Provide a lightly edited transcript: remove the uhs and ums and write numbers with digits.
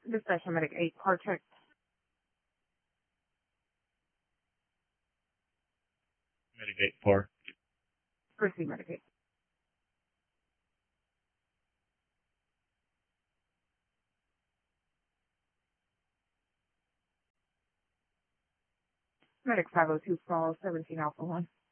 Dispatch Medic 8, car check. Medic 8-4. Proceed, Medic 8. Medic 502 Falls, 17 Alpha 1.